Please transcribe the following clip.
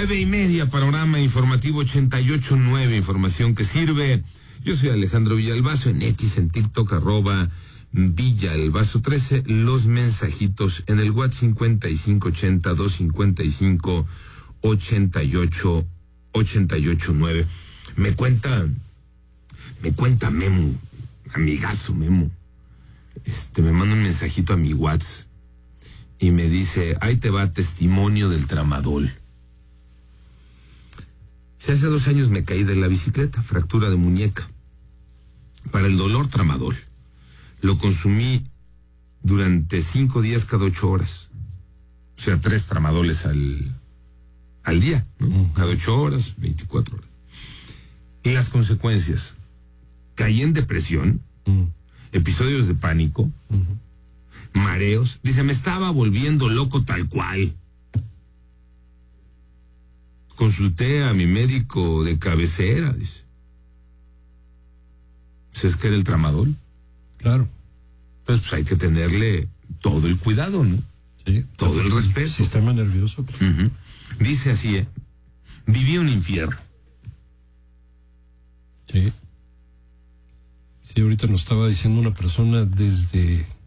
9:30, panorama informativo 88.9, información que sirve. Yo soy Alejandro Villalbazo, en X, en TikTok, @Villalbazo13, los mensajitos en el WhatsApp 5580-255-8889. Me cuenta Memo, amigazo Memo, me manda un mensajito a mi WhatsApp y me dice, ahí te va testimonio del tramadol. Si hace 2 años me caí de la bicicleta, fractura de muñeca. Para el dolor, tramadol. Lo consumí durante 5 días cada 8 horas. O sea, 3 tramadoles al día, ¿no? Cada 8 horas, 24 horas. Y las consecuencias, caí en depresión, episodios de pánico, mareos. Dice, me estaba volviendo loco tal cual. Consulté a mi médico de cabecera, dice. Pues es que era el tramadol. Claro. Entonces, pues hay que tenerle todo el cuidado, ¿no? Sí. Todo el respeto. Sistema nervioso. Dice así, viví un infierno. Sí. Sí, ahorita nos estaba diciendo una persona desde